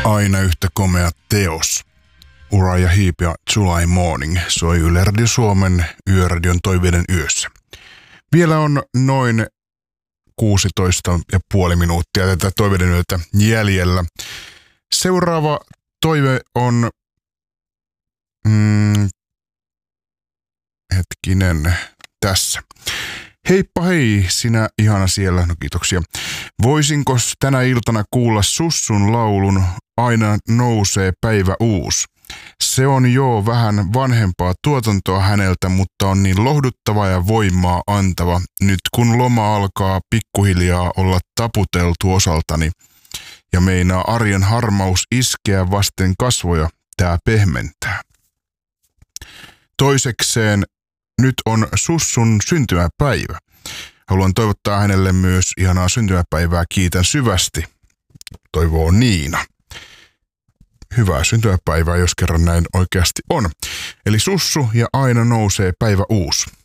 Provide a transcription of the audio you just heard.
Aina yhtä komea teos. Uriah Heep ja July Morning soi Yle Radio Suomen Yöradion toiveiden yössä. Vielä on noin 16,5 minuuttia tätä toiveiden yötä jäljellä. Seuraava toive on... tässä. Heippa hei, sinä ihana siellä. No kiitoksia. Voisinko tänä iltana kuulla Sussun laulun Aina nousee päivä uusi? Se on jo vähän vanhempaa tuotantoa häneltä, mutta on niin lohduttava ja voimaa antava. Nyt kun loma alkaa pikkuhiljaa olla taputeltu osaltani ja meinaa arjen harmaus iskeä vasten kasvoja, tää pehmentää. Toisekseen nyt on Sussun syntymäpäivä. Haluan toivottaa hänelle myös ihanaa syntymäpäivää. Kiitän syvästi. Toivoo Niina. Hyvää syntymäpäivää, jos kerran näin oikeasti on. Eli Sussu ja Aina nousee päivä uusi.